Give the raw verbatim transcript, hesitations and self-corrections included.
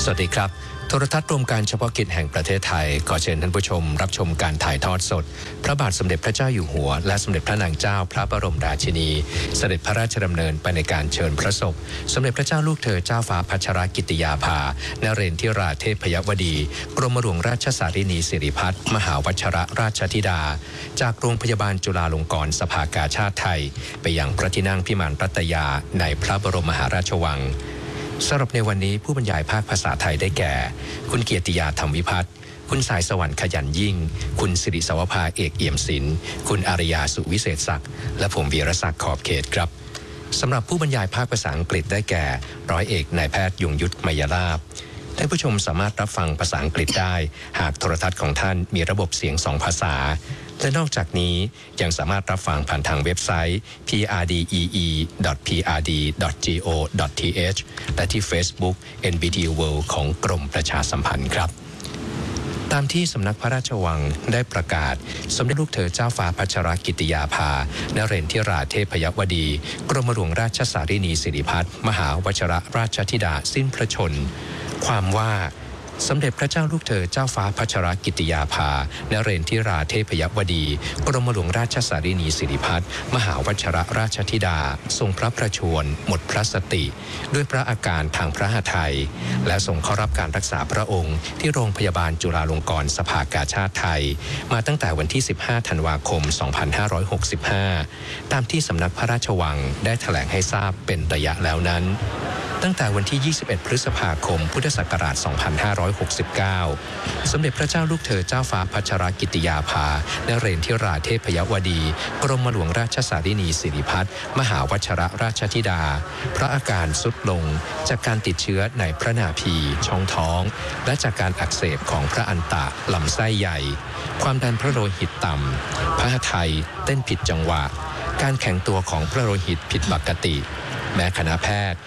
วัสดีครับโทรทัศน์รวมการเฉพาะกิจแห่งประเทศไทยขอเชิญท่านผู้ชมรับชมการถ่ายทอดสดพระบาทสมเด็จพระเจ้าอยู่หัวและสมเด็จพระนางเจ้าพระบรมราชินีเสด็จพระราชดำเนินไปในการเชิญพระศพสมเด็จพระเจ้าลูกเธอเจ้าฟ้าพัชรกิติยาภานเรศทิราเทพยวดีกรมหลวงราชสารินีสิริพัฒน์มหาวชิรราชธิดาจากโรงพยาบาลจุฬาลงกรณ์สภากาชาดไทยไปยังพระที่นั่งพิมานรัตยาในพระบรมมหาราชวังสำหรับในวันนี้ผู้บรรยายภาคภาษาไทยได้แก่คุณเกียรติยาธรรมวิพัฒน์คุณสายสวรรค์ขยันยิ่งคุณสิริสวภาเอกเอี่ยมศิลป์คุณอารยาสุวิเศษศักดิ์และผมวีรศักดิ์ขอบเขตครับสำหรับผู้บรรยายภาคภาษาอังกฤษได้แก่ร้อยเอกนายแพทย์ยงยุทธมยราภท่านผู้ชมสามารถรับฟังภาษาอังกฤษได้หากโทรทัศน์ของท่านมีระบบเสียงสองภาษาและนอกจากนี้ยังสามารถรับฟังผ่านทางเว็บไซต์ พี อาร์ ดี อี อี ดอท พี อาร์ ดี ดอท จี โอ ดอท ที เอช และที่ Facebook เอ็น บี ที World ของกรมประชาสัมพันธ์ครับตามที่สำนักพระราชวังได้ประกาศสมเด็จลูกเธอเจ้าฟ้าพัชรกิติยาภานเรศทิราเทพยวดีกรมหลวงราชสารินีสิริพัฒน์มหาวชิรราชธิดาสิ้นพระชนม์ความว่าสมเด็จพระเจ้าลูกเธอเจ้าฟ้าพัชรกิติยาภานเรศทิราเทพยวดีกรมหลวงราชสารินีสิริพัฒน์มหาวชิรราชธิดาทรงพระประชวรหมดพระสติด้วยพระอาการทางพระหทัยและทรงเข้ารับการรักษาพระองค์ที่โรงพยาบาลจุฬาลงกรณ์สภากาชาดไทยมาตั้งแต่วันที่สิบห้าธันวาคมสองพันห้าร้อยหกสิบห้าตามที่สำนักพระราชวังได้แถลงให้ทราบเป็นระยะแล้วนั้นตั้งแต่วันที่ยี่สิบเอ็ดพฤษภาคมพุทธศักราชสองพันห้าร้อยหกสิบเก้าสมเด็จพระเจ้าลูกเธอเจ้าฟ้าพัชรกิติยาภานเรศทิราเทพยวดีกรมหลวงราชสารินีสิริพัฒน์มหาวชิรราชธิดาพระอาการทรุดลงจากการติดเชื้อในพระนาภีช่องท้องและจากการอักเสบของพระอันตะลำไส้ใหญ่ความดันพระโลหิตต่ำพระหทัยเต้นผิดจังหวะการแข็งตัวของพระโลหิตผิดปกติแม้คณะแพทย์